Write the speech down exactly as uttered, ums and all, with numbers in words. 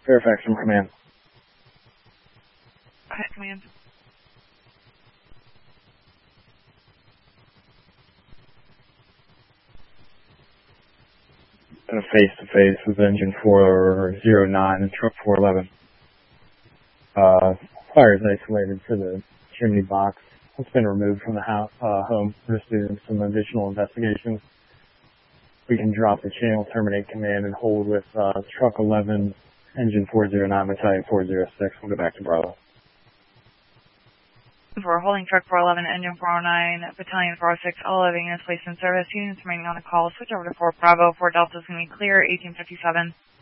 Fairfax from command. Okay, command. And a face-to-face with engine four oh nine and truck four eleven. Uh, fire is isolated to the chimney box. It's been removed from the house, uh, home. We're just doing some additional investigations. We can drop the channel, terminate command, and hold with uh, truck eleven, engine four oh nine, battalion four oh six. We'll go back to Bravo. We're holding truck four eleven, engine four oh nine, battalion four oh six, all living is placed in service. Units remaining on the call. Switch over to four Bravo. four Delta's going to be clear, eighteen fifty-seven.